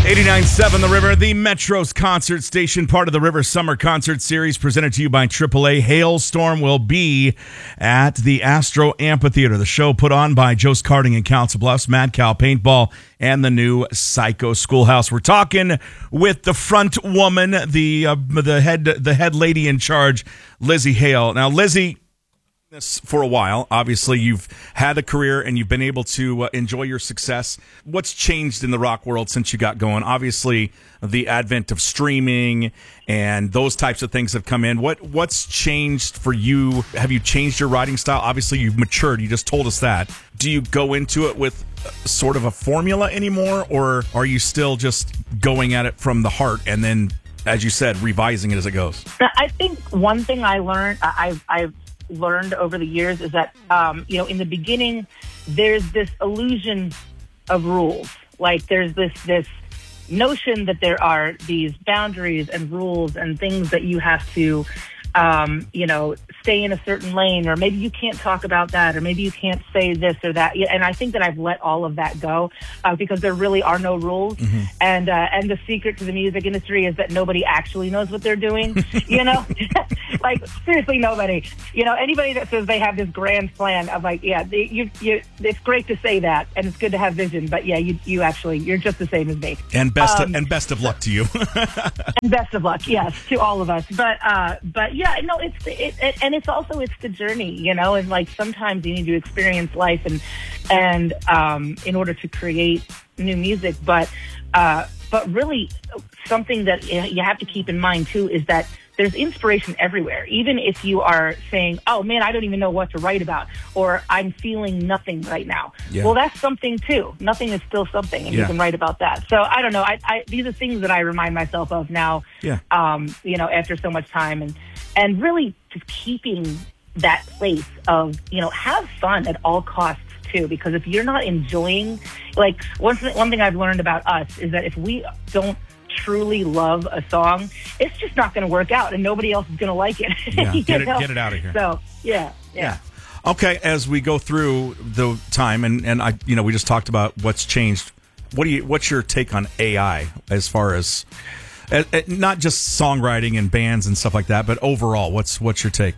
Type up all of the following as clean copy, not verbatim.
89.7 The River, the Metro's concert station, part of the River Summer Concert Series, presented to you by AAA. Hailstorm will be at the Astro Amphitheater. The show put on by Joe's Karting and Council Bluffs, Mad Cow Paintball, and the new Psycho Schoolhouse. We're talking with the front woman, the head lady in charge, Lzzy Hale. Now, Lzzy, for a while, obviously you've had a career and you've been able to enjoy your success. What's changed in the rock world since you got going? Obviously the advent of streaming and those types of things have come in. What's changed for you? Have you changed your writing style? Obviously you've matured, you just told us that. Do you go into it with sort of a formula anymore, or are you still just going at it from the heart and then, as you said, revising it as it goes? I think one thing I learned, I've learned over the years is that, in the beginning, there's this illusion of rules. Like there's this notion that there are these boundaries and rules and things that you have to, stay in a certain lane, or maybe you can't talk about that, or maybe you can't say this or that. And I think that I've let all of that go because there really are no rules. Mm-hmm. And the secret to the music industry is that nobody actually knows what they're doing. Like seriously, nobody. Anybody that says they have this grand plan, I'm like, yeah, it's great to say that, and it's good to have vision, but yeah, you're just the same as me. And best of luck to you. And best of luck, yes, to all of us. But yeah, no, it's the journey, and like sometimes you need to experience life and in order to create new music. But really something that you have to keep in mind too is that there's inspiration everywhere. Even if you are saying, oh man, I don't even know what to write about, or I'm feeling nothing right now. Yeah. Well, that's something too. Nothing is still something, and you can write about that. So I don't know. These are things that I remind myself of now, after so much time, and really just keeping that place of, have fun at all costs too, because if you're not enjoying, like one thing I've learned about us is that if we don't truly love a song, it's just not going to work out, and nobody else is going to like it. Yeah, get it out of here. So yeah. Okay, as we go through the time, and I, we just talked about what's changed. What's your take on AI as far as not just songwriting and bands and stuff like that, but overall, what's your take?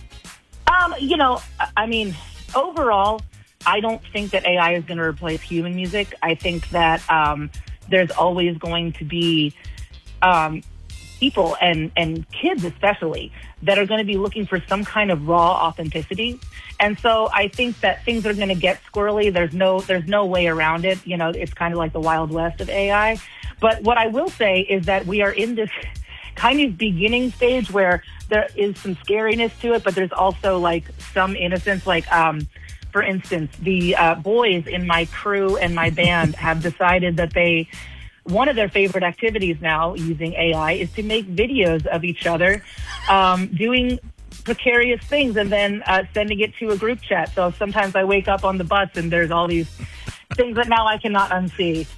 Overall, I don't think that AI is going to replace human music. I think that there's always going to be people and kids especially that are going to be looking for some kind of raw authenticity. And so I think that things are going to get squirrely. There's no way around it. It's kind of like the Wild West of AI. But what I will say is that we are in this kind of beginning stage where there is some scariness to it, but there's also like some innocence. Like, for instance, the boys in my crew and my band have decided that one of their favorite activities now using AI is to make videos of each other doing precarious things and then sending it to a group chat. So sometimes I wake up on the bus and there's all these things that now I cannot unsee.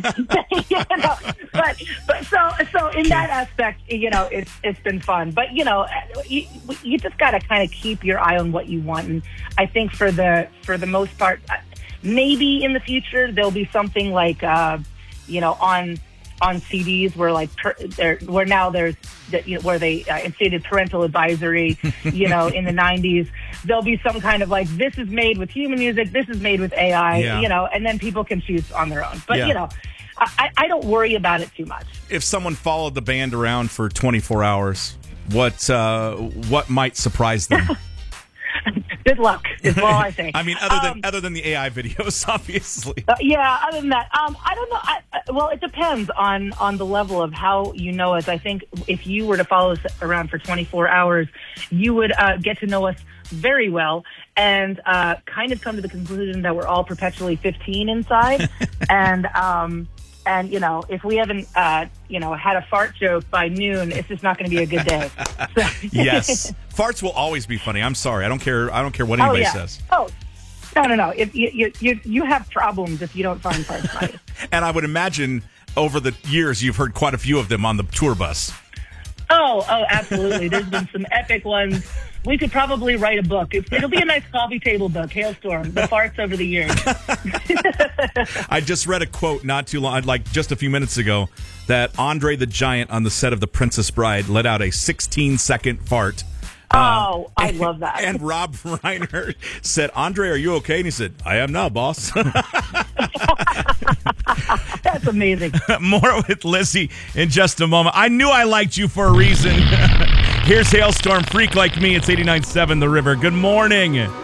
But so in that aspect, it's been fun. But you just got to kind of keep your eye on what you want. And I think for the most part, maybe in the future there'll be something like on CDs where where they instated parental advisory, in the 90s. There'll be some kind of like, this is made with human music, this is made with AI, and then people can choose on their own. But, I don't worry about it too much. If someone followed the band around for 24 hours, what might surprise them? Good luck is all I say. I mean, other than the AI videos, obviously. Other than that, I don't know. Well, it depends on the level of how you know us. I think if you were to follow us around for 24 hours, you would get to know us very well and kind of come to the conclusion that we're all perpetually 15 inside. And if we haven't, had a fart joke by noon, it's just not going to be a good day. So. Yes. Farts will always be funny. I'm sorry. I don't care what anybody says. Oh, no. If you have problems if you don't find farts funny. And I would imagine over the years, you've heard quite a few of them on the tour bus. Oh, absolutely. There's been some epic ones We could probably write a book. It'll be a nice coffee table book, Hailstorm, the farts over the years. I just read a quote not too long, like just a few minutes ago, that Andre the Giant on the set of The Princess Bride let out a 16-second fart. I love that. And Rob Reiner said, Andre, are you okay? And he said, I am now, boss. That's amazing. More with Lizzie in just a moment. I knew I liked you for a reason. Here's Hailstorm, Freak Like Me. It's 89.7 The River. Good morning.